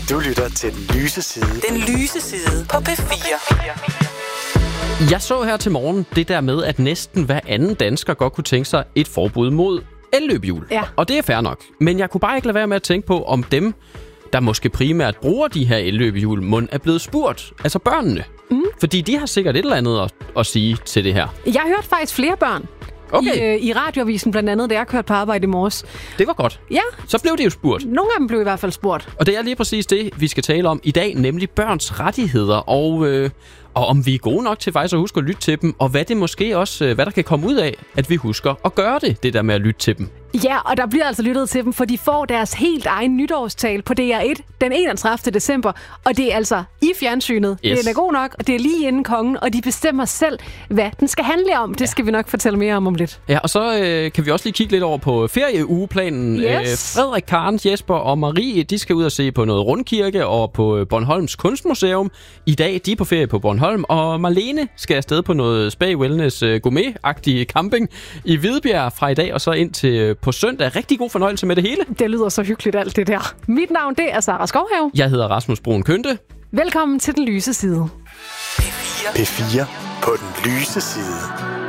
Du lytter til Den Lyse Side. Den lyse side på P4. Jeg så her til morgen det der med, at næsten hver anden dansker godt kunne tænke sig et forbud mod elløbehjul. Ja. Og det er fair nok. Men jeg kunne bare ikke lade være med at tænke på, om dem, der måske primært bruger de her elløbehjul, mon er blevet spurgt. Altså børnene. Fordi de har sikkert et eller andet at sige til det her. Jeg hørte faktisk flere børn i radioavisen, blandt andet, da jeg kørte på arbejde i morges. Det var godt. Ja. Så blev de jo spurgt. Nogle af dem blev i hvert fald spurgt. Og det er lige præcis det, vi skal tale om i dag, nemlig børns rettigheder, og om vi er gode nok til faktisk at huske at lytte til dem, og hvad det måske også, hvad der kan komme ud af, at vi husker at gøre det der med at lytte til dem. Ja, og der bliver altså lyttet til dem, for de får deres helt egen nytårstal på DR1 den 31. december. Og det er altså i fjernsynet. Yes. Det er god nok, og det er lige inden kongen, og de bestemmer selv, hvad den skal handle om. Det skal vi nok fortælle mere om lidt. Ja, og så kan vi også lige kigge lidt over på ferieugeplanen. Yes. Frederik, Karen, Jesper og Marie, de skal ud og se på noget rundkirke og på Bornholms Kunstmuseum. I dag, de er på ferie på Bornholm, og Marlene skal afsted på noget spa-wellness gourmet-agtig camping i Hvidbjerg fra i dag og så ind til på søndag. Rigtig god fornøjelse med det hele. Det lyder så hyggeligt alt det der. Mit navn, det er Sara Skovhave. Jeg hedder Rasmus Brun Kønte. Velkommen til Den Lyse Side. P4 på Den Lyse Side.